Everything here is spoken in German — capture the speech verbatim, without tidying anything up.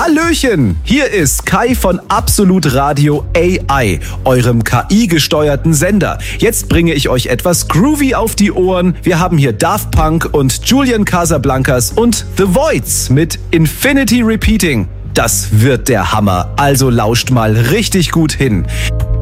Hallöchen, hier ist Kai von Absolut Radio A I, eurem K I-gesteuerten Sender. Jetzt bringe ich euch etwas groovy auf die Ohren. Wir haben hier Daft Punk und Julian Casablancas und The Voids mit Infinity Repeating. Das wird der Hammer, also lauscht mal richtig gut hin.